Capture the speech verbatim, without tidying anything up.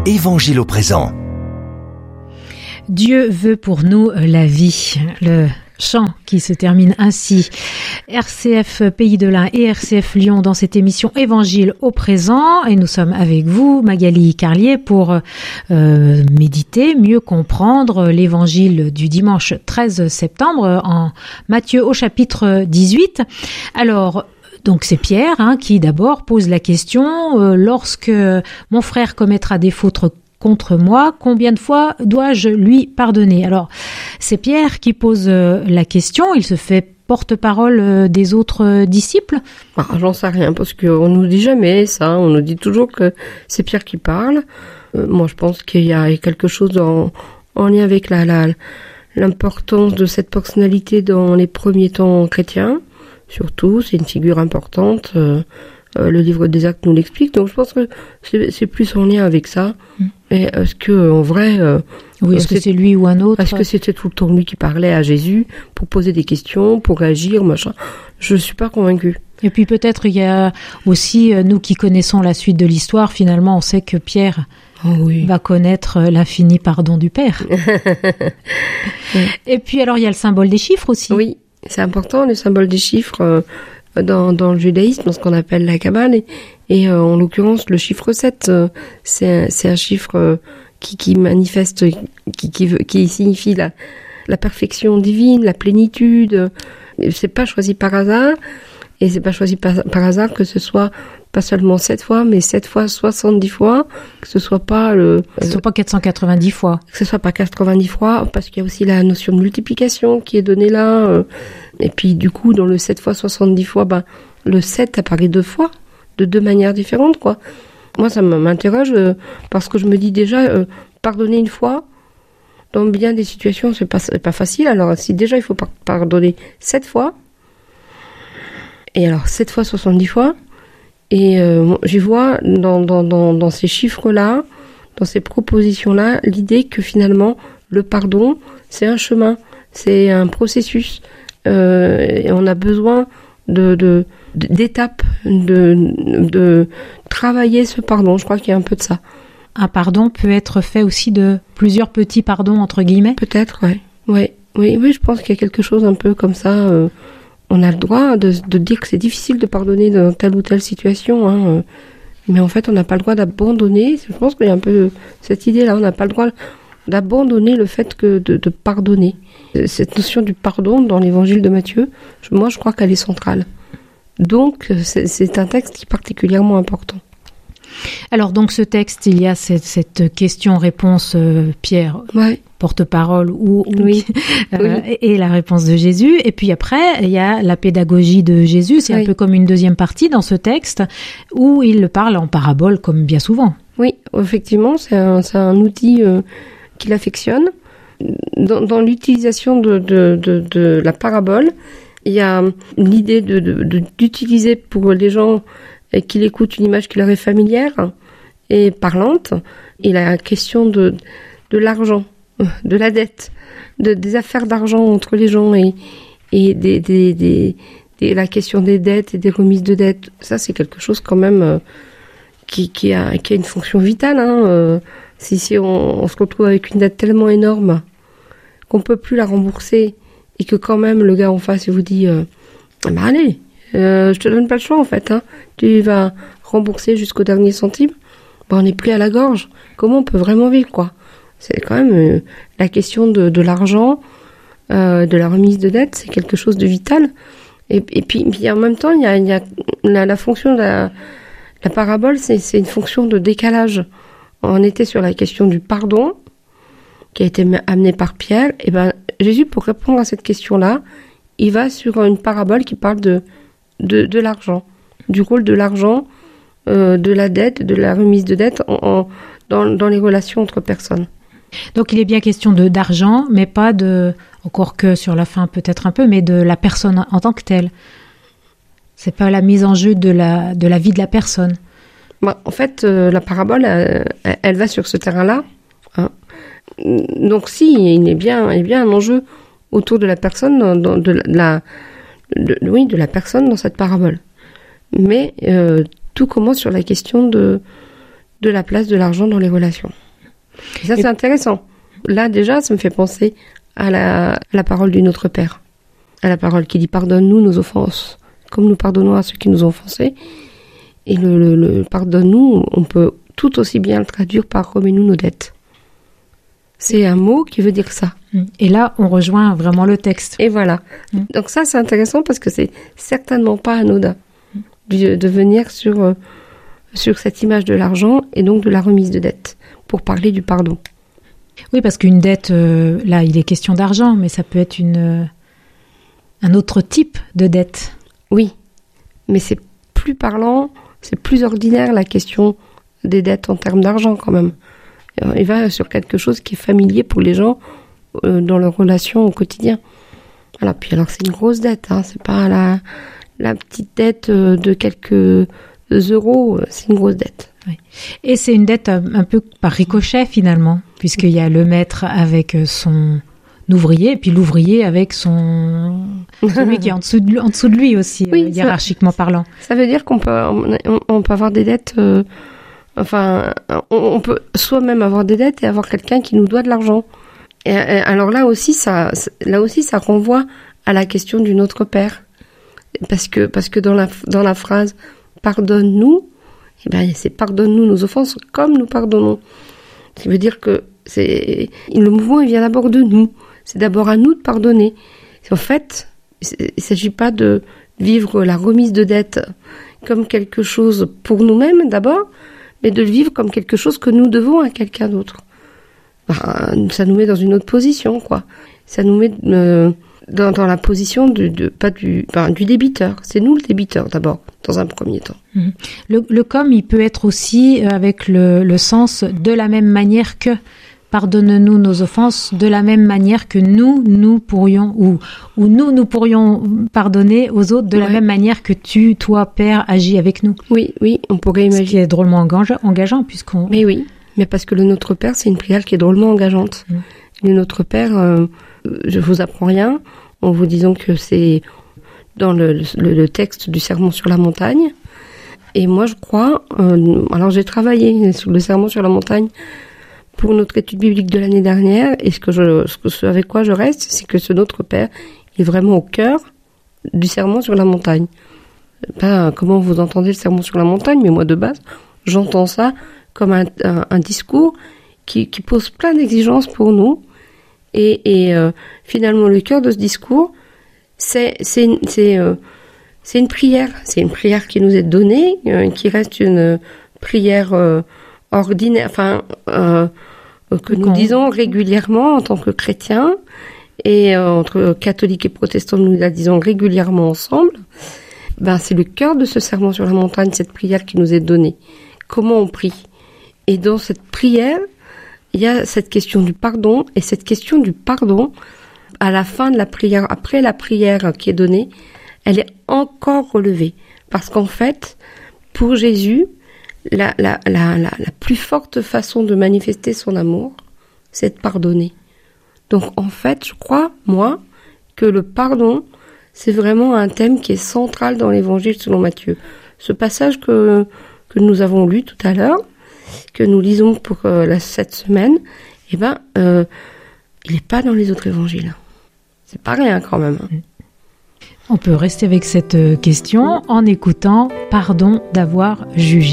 Évangile au présent. Dieu veut pour nous la vie. Le chant qui se termine ainsi. R C F Pays de l'Ain et R C F Lyon dans cette émission Évangile au présent. Et nous sommes avec vous, Magali Carlier, pour euh, méditer, mieux comprendre l'évangile du dimanche treize septembre en Matthieu au chapitre dix-huit. Alors, donc c'est Pierre hein, qui d'abord pose la question euh, « Lorsque mon frère commettra des fautes contre moi, combien de fois dois-je lui pardonner ?» Alors c'est Pierre qui pose euh, la question, il se fait porte-parole euh, des autres euh, disciples. Ah, j'en sais rien parce qu'on nous dit jamais ça, on nous dit toujours que c'est Pierre qui parle. Euh, moi je pense qu'il y a quelque chose en, en lien avec la, la, l'importance de cette personnalité dans les premiers temps chrétiens. Surtout, c'est une figure importante. Euh, euh, le livre des Actes nous l'explique. Donc, je pense que c'est, c'est plus en lien avec ça. Mm. Et est-ce que, en vrai, euh, oui, est-ce que c'est lui ou un autre? Est-ce que c'était tout le temps lui qui parlait à Jésus pour poser des questions, pour réagir, machin? Je suis pas convaincue. Et puis peut-être il y a aussi nous qui connaissons la suite de l'histoire. Finalement, on sait que Pierre oh oui. va connaître l'infini pardon du Père. Et puis alors il y a le symbole des chiffres aussi. Oui. C'est important, le symbole des chiffres euh, dans, dans le judaïsme, dans ce qu'on appelle la Kabbale. Et, et euh, en l'occurrence, le chiffre sept, euh, c'est, un, c'est un chiffre euh, qui, qui manifeste, qui, qui, veut, qui signifie la, la perfection divine, la plénitude. C'est pas choisi par hasard. Et c'est pas choisi par, par hasard que ce soit pas seulement sept fois, mais sept fois soixante-dix fois, que ce soit pas le... Que ce soit pas quatre cent quatre-vingt-dix fois. Que ce soit pas quatre-vingt-dix fois, parce qu'il y a aussi la notion de multiplication qui est donnée là. Euh, et puis, du coup, dans le sept fois soixante-dix fois, ben, le sept apparaît deux fois, de deux manières différentes, quoi. Moi, ça m'interroge, euh, parce que je me dis déjà, euh, pardonner une fois, dans bien des situations, c'est pas, c'est pas facile. Alors, si déjà il faut par- pardonner sept fois, et alors sept fois soixante-dix fois, et euh, j'y vois dans, dans, dans, dans ces chiffres-là, dans ces propositions-là, l'idée que finalement, le pardon, c'est un chemin, c'est un processus. Euh, et on a besoin de, de, d'étapes, de, de travailler ce pardon. Je crois qu'il y a un peu de ça. Un pardon peut être fait aussi de plusieurs petits pardons, entre guillemets? Peut-être, ouais. Ouais. Oui, oui, je pense qu'il y a quelque chose un peu comme ça... Euh, on a le droit de, de dire que c'est difficile de pardonner dans telle ou telle situation, hein, mais en fait, on n'a pas le droit d'abandonner. Je pense qu'il y a un peu cette idée-là, on n'a pas le droit d'abandonner le fait que de, de pardonner. Cette notion du pardon dans l'évangile de Matthieu, moi, je crois qu'elle est centrale. Donc, c'est, c'est un texte qui est particulièrement important. Alors, donc, ce texte, il y a cette, cette question-réponse, euh, Pierre, ouais. porte-parole, ou, oui. euh, oui. et, et la réponse de Jésus. Et puis après, il y a la pédagogie de Jésus. C'est oui. un peu comme une deuxième partie dans ce texte, où il parle en parabole, comme bien souvent. Oui, effectivement, c'est un, c'est un outil euh, qu'il affectionne. Dans, dans l'utilisation de, de, de, de la parabole, il y a l'idée de, de, de, d'utiliser pour les gens et qu'il écoute une image qui leur est familière et parlante. Et la question de, de l'argent, de la dette, de, des affaires d'argent entre les gens et, et des, des, des, des, la question des dettes et des remises de dettes, ça c'est quelque chose quand même euh, qui, qui, a, qui a une fonction vitale. Hein, euh, si si on, on se retrouve avec une dette tellement énorme qu'on peut plus la rembourser et que quand même le gars en face il vous dit euh, bah allez, Euh, je te donne pas le choix en fait, hein. Tu vas rembourser jusqu'au dernier centime. Ben, on n'est plus à la gorge. Comment on peut vraiment vivre, quoi? C'est quand même euh, la question de, de l'argent, euh, de la remise de dette, c'est quelque chose de vital. Et, et puis, puis en même temps, il y a, il y a la, la fonction de la, la parabole, c'est, c'est une fonction de décalage. On était sur la question du pardon, qui a été amenée par Pierre. Et ben Jésus, pour répondre à cette question-là, il va sur une parabole qui parle de De, de l'argent, du rôle de l'argent, euh, de la dette, de la remise de dette en, en, dans, dans les relations entre personnes. Donc il est bien question de, d'argent, mais pas de, encore que sur la fin peut-être un peu, mais de la personne en tant que telle. C'est pas la mise en jeu de la, de la vie de la personne. Bah, en fait, euh, la parabole, elle, elle va sur ce terrain-là. Hein. Donc si, il est bien, il y a bien un enjeu autour de la personne, dans, dans, de la... De, oui, de la personne dans cette parabole. Mais euh, tout commence sur la question de, de la place de l'argent dans les relations. Et ça, et... c'est intéressant. Là, déjà, ça me fait penser à la, à la parole du Notre Père. À la parole qui dit « Pardonne-nous nos offenses, comme nous pardonnons à ceux qui nous ont offensés ». Et le, le, le « Pardonne-nous », on peut tout aussi bien le traduire par « Remets-nous nos dettes ». C'est un mot qui veut dire ça. Et là, on rejoint vraiment le texte. Et voilà. Mmh. Donc ça, c'est intéressant parce que c'est certainement pas anodin mmh. de venir sur, euh, sur cette image de l'argent et donc de la remise de dette pour parler du pardon. Oui, parce qu'une dette, euh, là, il est question d'argent, mais ça peut être une, euh, un autre type de dette. Oui, mais c'est plus parlant, c'est plus ordinaire la question des dettes en termes d'argent quand même. Il va sur quelque chose qui est familier pour les gens euh, dans leurs relations au quotidien. Voilà. Puis alors c'est une grosse dette, hein. C'est pas la, la petite dette euh, de quelques euros, c'est une grosse dette. Oui. Et c'est une dette un, un peu par ricochet finalement, puisqu'il y a le maître avec son ouvrier, et puis l'ouvrier avec son celui qui est en dessous de lui, en dessous de lui aussi, oui, euh, hiérarchiquement ça, parlant. Ça veut dire qu'on peut, on, on peut avoir des dettes... Euh, Enfin, on peut soi-même avoir des dettes et avoir quelqu'un qui nous doit de l'argent. Et, et alors là aussi, ça, là aussi, ça renvoie à la question du Notre Père, parce que parce que dans la dans la phrase pardonne-nous, eh ben c'est pardonne-nous nos offenses comme nous pardonnons. Ce qui veut dire que c'est le mouvement, il vient d'abord de nous. C'est d'abord à nous de pardonner. En fait, il ne s'agit pas de vivre la remise de dette comme quelque chose pour nous-mêmes d'abord, mais de le vivre comme quelque chose que nous devons à quelqu'un d'autre. Ben, ça nous met dans une autre position, quoi. Ça nous met euh, dans, dans la position du, de, pas du, ben, du débiteur. C'est nous le débiteur, d'abord, dans un premier temps. Mmh. Le, le comme, il peut être aussi avec le, le sens de la même manière que pardonne-nous nos offenses, de la même manière que nous, nous pourrions, ou, ou nous, nous pourrions pardonner aux autres de ouais. la même manière que tu, toi, Père, agis avec nous. Oui, oui, on pourrait imaginer. Ce qui est drôlement engageant, engageant puisqu'on... Mais oui, mais parce que le Notre Père, c'est une prière qui est drôlement engageante. Mmh. Le Notre Père, euh, je vous apprends rien, en vous disant que c'est dans le, le, le texte du Sermon sur la montagne. Et moi, je crois, euh, alors j'ai travaillé sur le Sermon sur la montagne pour notre étude biblique de l'année dernière, et ce que je, ce que, ce avec quoi je reste, c'est que ce Notre Père est vraiment au cœur du Sermon sur la montagne. Pas comment vous entendez le Sermon sur la montagne, mais moi de base, j'entends ça comme un, un, un discours qui, qui pose plein d'exigences pour nous, et, et euh, finalement le cœur de ce discours, c'est, c'est, c'est, euh, c'est une prière, c'est une prière qui nous est donnée, euh, qui reste une prière euh, ordinaire, enfin euh, que nous disons régulièrement en tant que chrétiens, et euh, entre catholiques et protestants, nous la disons régulièrement ensemble. Ben, c'est le cœur de ce sermon sur la montagne, cette prière qui nous est donnée. Comment on prie? Et dans cette prière, il y a cette question du pardon, et cette question du pardon, à la fin de la prière, après la prière qui est donnée, elle est encore relevée. Parce qu'en fait, pour Jésus, La, la, la, la, la plus forte façon de manifester son amour, c'est de pardonner. Donc en fait, je crois, moi, que le pardon, c'est vraiment un thème qui est central dans l'évangile selon Matthieu. Ce passage que, que nous avons lu tout à l'heure, que nous lisons pour euh, la, cette semaine, eh ben, euh, il n'est pas dans les autres évangiles. C'est pas rien quand même. On peut rester avec cette question en écoutant « Pardon d'avoir jugé ».